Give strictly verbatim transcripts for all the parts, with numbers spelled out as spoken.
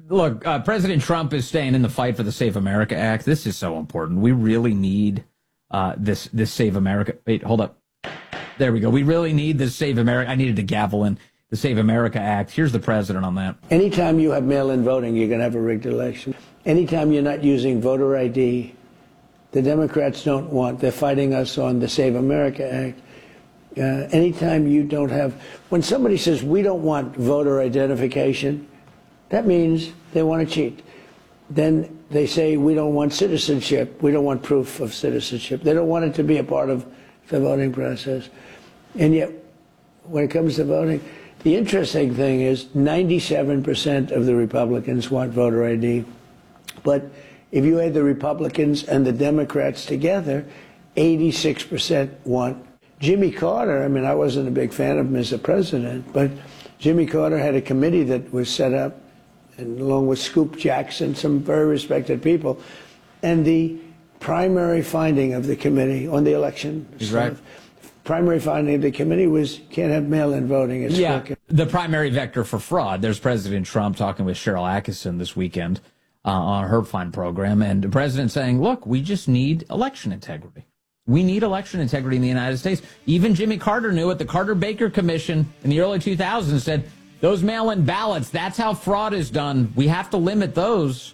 look, uh, President Trump is staying in the fight for the Save America Act. This is so important. We really need uh, this this Save America. Wait, hold up. There we go. We really need this Save America. I needed to gavel in the Save America Act. Here's the president on that. Anytime you have mail-in voting, you're going to have a rigged election. Anytime you're not using voter I D, the Democrats don't want. They're fighting us on the Save America Act. Uh, anytime you don't have, when somebody says we don't want voter identification, that means they want to cheat. Then they say we don't want citizenship. We don't want proof of citizenship. They don't want it to be a part of the voting process. And yet, when it comes to voting, the interesting thing is ninety-seven percent of the Republicans want voter I D. But if you add the Republicans and the Democrats together, eighty-six percent want. Jimmy Carter, I mean, I wasn't a big fan of him as a president, but Jimmy Carter had a committee that was set up, and along with Scoop Jackson, some very respected people. And the primary finding of the committee on the election, He's right. primary finding of the committee was can't have mail-in voting. It's yeah, crooked. The primary vector for fraud. There's President Trump talking with Cheryl Atkinson this weekend uh, on her fine program, and the president saying, look, we just need election integrity. We need election integrity in the United States. Even Jimmy Carter knew it. The Carter-Baker Commission in the early two thousands said, those mail-in ballots, that's how fraud is done. We have to limit those.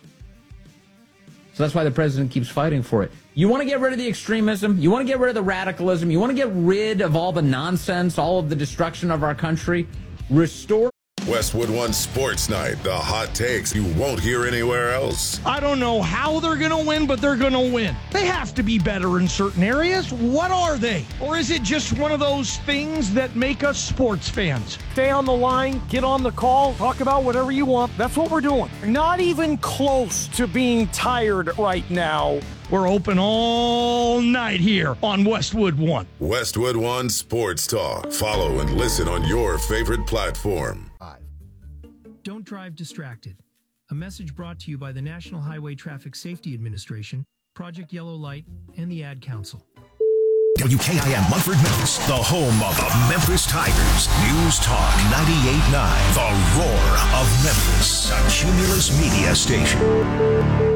So that's why the president keeps fighting for it. You want to get rid of the extremism? You want to get rid of the radicalism? You want to get rid of all the nonsense, all of the destruction of our country? Restore. Westwood One Sports Night, the hot takes you won't hear anywhere else. I don't know how they're going to win, but they're going to win. They have to be better in certain areas. What are they? Or is it just one of those things that make us sports fans? Stay on the line, get on the call, talk about whatever you want. That's what we're doing. Not even close to being tired right now. We're open all night here on Westwood One. Westwood One Sports Talk. Follow and listen on your favorite platform. Don't drive distracted. A message brought to you by the National Highway Traffic Safety Administration, Project Yellow Light, and the Ad Council. W K I M Munford, Memphis, the home of the Memphis Tigers. News Talk ninety-eight point nine, the roar of Memphis, a Cumulus media station.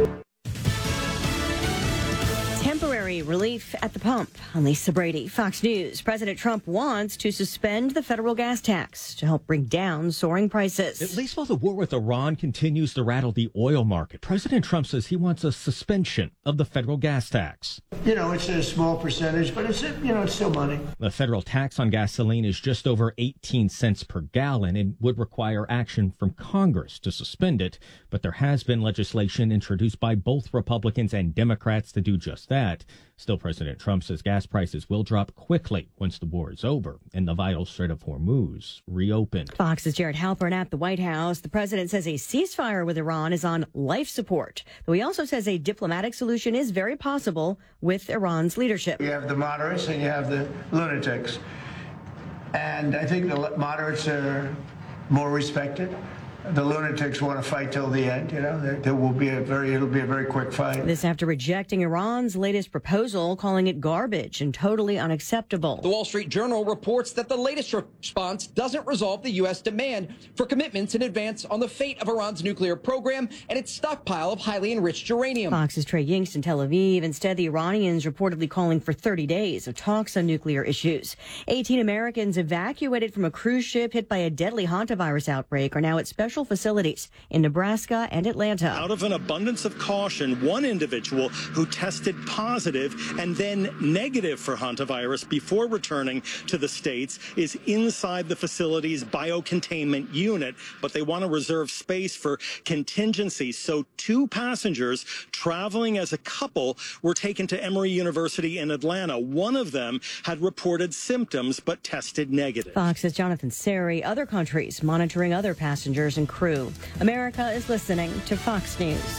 Temporary relief at the pump. I'm Lisa Brady, Fox News. President Trump wants to suspend the federal gas tax to help bring down soaring prices. At least while the war with Iran continues to rattle the oil market, President Trump says he wants a suspension of the federal gas tax. You know, it's a small percentage, but it's, you know, it's still money. The federal tax on gasoline is just over eighteen cents per gallon and would require action from Congress to suspend it. But there has been legislation introduced by both Republicans and Democrats to do just that. Still, President Trump says gas prices will drop quickly once the war is over and the vital Strait of Hormuz reopened. Fox's Jared Halpern at the White House. The president says a ceasefire with Iran is on life support, though he also says a diplomatic solution is very possible with Iran's leadership. You have the moderates and you have the lunatics. And I think the moderates are more respected. The lunatics want to fight till the end. You know, there, there will be a very, it'll be a very quick fight. This after rejecting Iran's latest proposal, calling it garbage and totally unacceptable. The Wall Street Journal reports that the latest response doesn't resolve the U S demand for commitments in advance on the fate of Iran's nuclear program and its stockpile of highly enriched uranium. Fox's Trey Yingst in Tel Aviv. Instead, the Iranians reportedly calling for thirty days of talks on nuclear issues. eighteen Americans evacuated from a cruise ship hit by a deadly hantavirus outbreak are now at special facilities in Nebraska and Atlanta. Out of an abundance of caution, one individual who tested positive and then negative for hantavirus before returning to the States is inside the facility's biocontainment unit, but they want to reserve space for contingencies. So two passengers traveling as a couple were taken to Emory University in Atlanta. One of them had reported symptoms but tested negative. Fox's Jonathan Seri. Other countries monitoring other passengers and crew. America is listening to Fox News.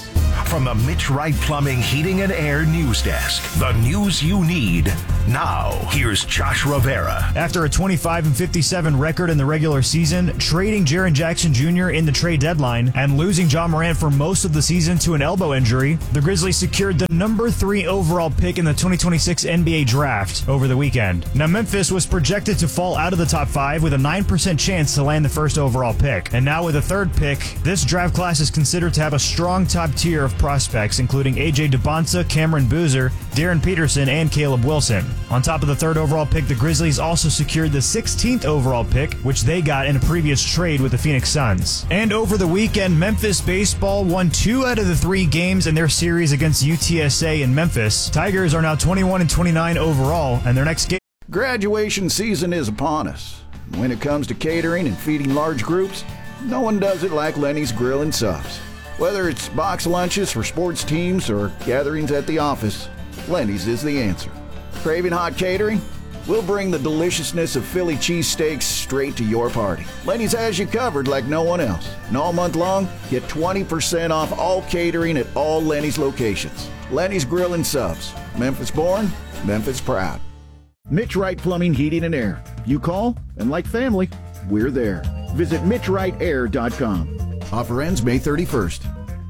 From the Mitch Wright Plumbing, Heating, and Air News Desk, the news you need now. Here's Josh Rivera. After a twenty-five and fifty-seven record in the regular season, trading Jaren Jackson Junior in the trade deadline, and losing Ja Morant for most of the season to an elbow injury, the Grizzlies secured the number three overall pick in the twenty twenty-six N B A draft over the weekend. Now, Memphis was projected to fall out of the top five with a nine percent chance to land the first overall pick. And now with a third pick, this draft class is considered to have a strong top tier of prospects, including A J Dubonsa, Cameron Boozer, Darren Peterson, and Caleb Wilson. On top of the third overall pick, the Grizzlies also secured the sixteenth overall pick, which they got in a previous trade with the Phoenix Suns. And over the weekend, Memphis baseball won two out of the three games in their series against U T S A in Memphis. Tigers are now twenty-one and twenty-nine overall, and their next game. Graduation season is upon us. When it comes to catering and feeding large groups, no one does it like Lenny's Grill and Subs. Whether it's box lunches for sports teams or gatherings at the office, Lenny's is the answer. Craving hot catering? We'll bring the deliciousness of Philly cheesesteaks straight to your party. Lenny's has you covered like no one else. And all month long, get twenty percent off all catering at all Lenny's locations. Lenny's Grill and Subs. Memphis born, Memphis proud. Mitch Wright Plumbing, Heating, and Air. You call, and like family, we're there. Visit mitch wright air dot com. Offer ends May thirty-first.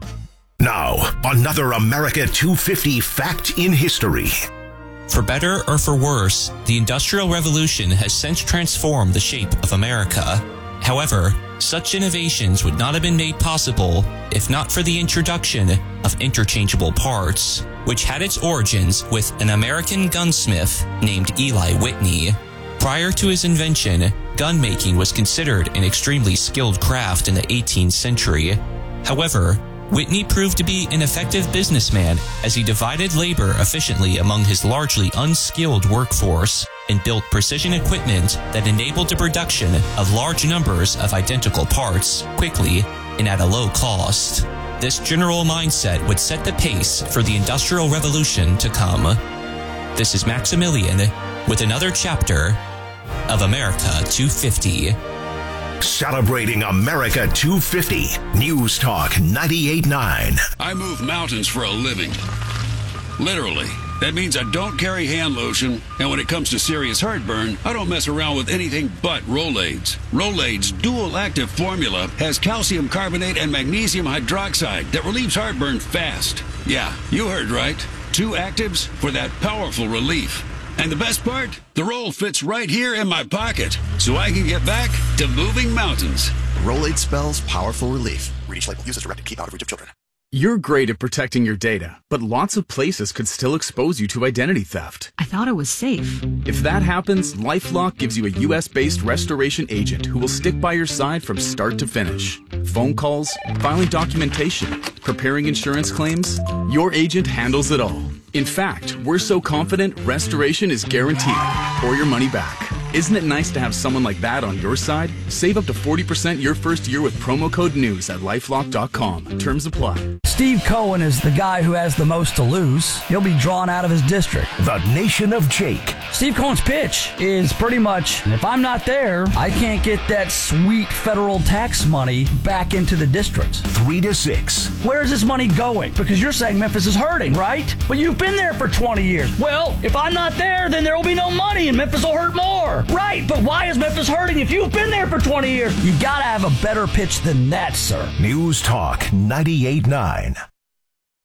Now, another America two fifty fact in history. For better or for worse, the Industrial Revolution has since transformed the shape of America. However, such innovations would not have been made possible if not for the introduction of interchangeable parts, which had its origins with an American gunsmith named Eli Whitney. Prior to his invention, gun making was considered an extremely skilled craft in the eighteenth century. However, Whitney proved to be an effective businessman as he divided labor efficiently among his largely unskilled workforce and built precision equipment that enabled the production of large numbers of identical parts quickly and at a low cost. This general mindset would set the pace for the Industrial Revolution to come. This is Maximilian with another chapter of America two fifty. Celebrating America two fifty. News Talk ninety-eight point nine. I move mountains for a living. Literally. That means I don't carry hand lotion, and when it comes to serious heartburn, I don't mess around with anything but Rolaids. Rolaids' dual-active formula has calcium carbonate and magnesium hydroxide that relieves heartburn fast. Yeah, you heard right. Two actives for that powerful relief. And the best part? The roll fits right here in my pocket, so I can get back to moving mountains. Rolaids spells powerful relief. Read each label. Use as directed. Keep out of reach of children. You're great at protecting your data, but lots of places could still expose you to identity theft. I thought it was safe. If that happens, LifeLock gives you a U S-based restoration agent who will stick by your side from start to finish. Phone calls, filing documentation, preparing insurance claims, your agent handles it all. In fact, we're so confident restoration is guaranteed or your money back. Isn't it nice to have someone like that on your side? Save up to forty percent your first year with promo code NEWS at lifelock dot com. Terms apply. Steve Cohen is the guy who has the most to lose. He'll be drawn out of his district. The Nation of Jake. Steve Cohen's pitch is pretty much, if I'm not there, I can't get that sweet federal tax money back into the district. Three to six. Where's this money going? Because you're saying Memphis is hurting, right? But you've been there for twenty years. Well, if I'm not there, then there will be no money and Memphis will hurt more. Right, but why is Memphis hurting if you've been there for twenty years? You gotta have a better pitch than that, sir. News Talk ninety-eight point nine.